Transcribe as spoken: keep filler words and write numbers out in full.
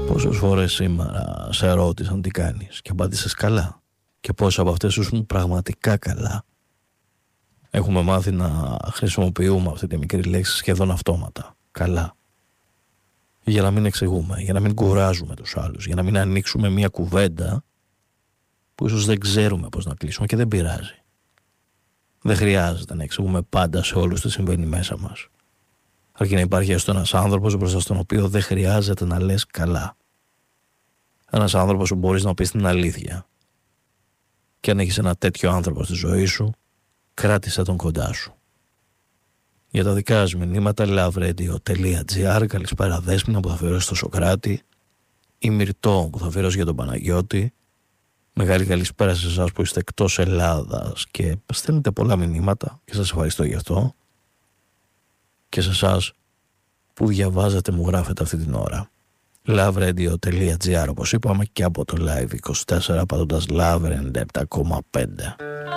Πόσες φορές σήμερα σε ρώτησαν τι κάνεις και απάντησες καλά? Και πόσες από αυτές ήσουν πραγματικά καλά? Έχουμε μάθει να χρησιμοποιούμε αυτή τη μικρή λέξη σχεδόν αυτόματα. Καλά. Για να μην εξηγούμε, για να μην κουράζουμε τους άλλους, για να μην ανοίξουμε μια κουβέντα που ίσως δεν ξέρουμε πώς να κλείσουμε, και δεν πειράζει. Δεν χρειάζεται να εξηγούμε πάντα σε όλους τι συμβαίνει μέσα μας. Αρκεί να υπάρχει έστω ένας άνθρωπος μπροστά στον οποίο δεν χρειάζεται να λες καλά. Ένας άνθρωπος που μπορείς να πεις την αλήθεια. Και αν έχεις ένα τέτοιο άνθρωπο στη ζωή σου, κράτησε τον κοντά σου. Για τα δικά σου μηνύματα loveradio.gr. Καλησπέρα Δέσποινα που θα αφιερώσει στο Σοκράτη, η Μυρτώ που θα αφιερώσει για τον Παναγιώτη. Μεγάλη καλησπέρα σε εσάς που είστε εκτός Ελλάδας και στέλνετε πολλά μηνύματα και σας ευχαριστώ γι' αυτό. Και σε εσάς που διαβάζετε, μου γράφετε αυτή την ώρα. loveradio.gr, όπως είπαμε, και από το Live είκοσι τέσσερα πατώντας Love ενενήντα επτά κόμμα πέντε.